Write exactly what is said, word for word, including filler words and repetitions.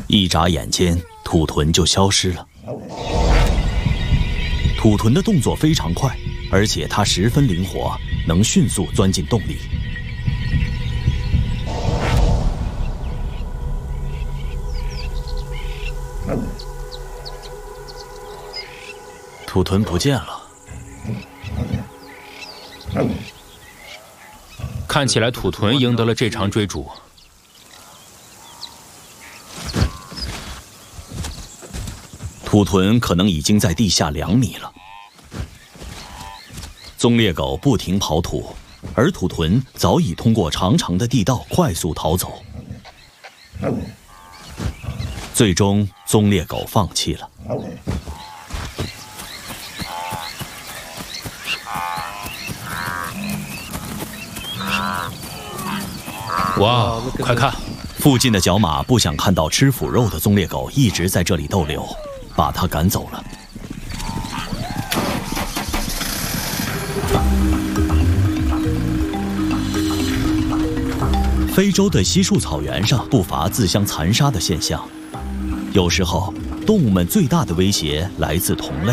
一眨眼间，土豚就消失了。土豚的动作非常快，而且它十分灵活，能迅速钻进洞里。土豚不见了。 看起来土豚赢得了这场追逐。 土豚可能已经在地下两米了。棕猎狗不停刨土，而土豚早已通过长长的地道快速逃走。最终，棕猎狗放弃了。 哇，快看！ 附近的角马不想看到吃腐肉的棕猎狗一直在这里逗留，把它赶走了。非洲的稀树草原上不乏自相残杀的现象，有时候动物们最大的威胁来自同类。